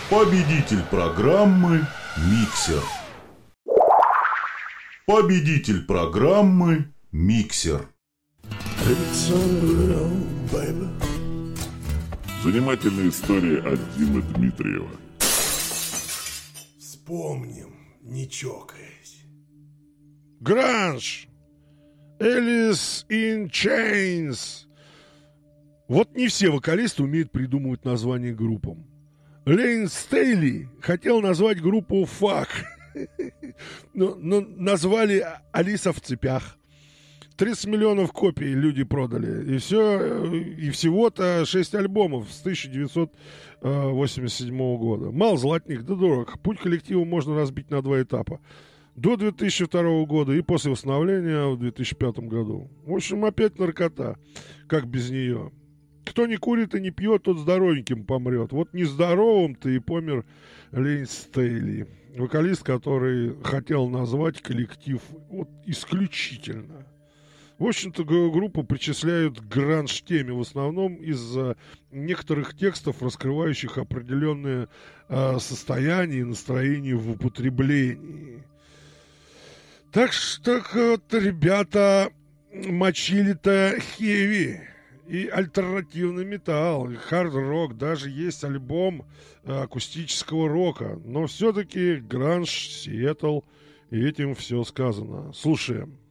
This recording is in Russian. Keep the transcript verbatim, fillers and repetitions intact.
Победитель программы «Миксер». Победитель программы «Миксер». Занимательная история от Димы Дмитриева. Вспомним, не чокаясь. Гранж. Alice in Chains. Вот не все вокалисты умеют придумывать названия группам. Лейн Стейли хотел назвать группу «Фак», но, но назвали «Алиса в цепях». тридцать миллионов копий люди продали. И все, и всего-то шесть альбомов с тысяча девятьсот восемьдесят седьмого года. Мал золотник, да дорог. Путь коллектива можно разбить на два этапа. До две тысячи второго года и после восстановления в две тысячи пятом году. В общем, опять наркота. Как без нее? Кто не курит и не пьет, тот здоровеньким помрет. Вот нездоровым-то и помер Лейн Стейли. Вокалист, который хотел назвать коллектив вот исключительно. В общем-то, группу причисляют к гранж-теме в основном из-за некоторых текстов, раскрывающих определенные э, состояния и настроения в употреблении. Так что вот ребята мочили-то хеви. И альтернативный металл, и хард-рок, даже есть альбом э, акустического рока. Но все-таки гранж, Сиэтл, и этим все сказано. Слушаем.